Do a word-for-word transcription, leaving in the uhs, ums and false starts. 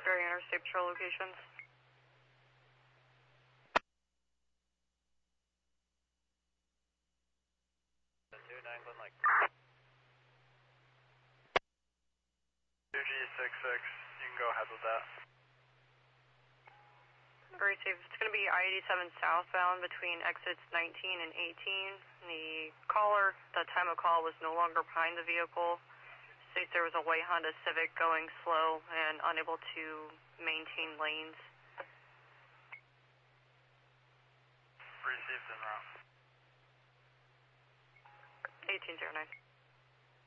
During interstate patrol locations. two nine Glen Lake. two G six six, you can go ahead with that. Receive. It's going to be I eighty-seven southbound between exits nineteen and eighteen. The caller, the time of call, was no longer behind the vehicle. States there was a white Honda Civic going slow and unable to maintain lanes. Received en route. eighteen oh nine.